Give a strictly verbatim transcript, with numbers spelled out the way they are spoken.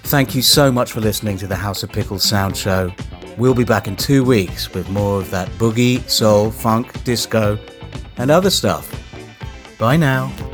Thank you so much for listening to the House of Pickles Sound Show. We'll be back in two weeks with more of that boogie, soul, funk, disco, and other stuff. Bye now.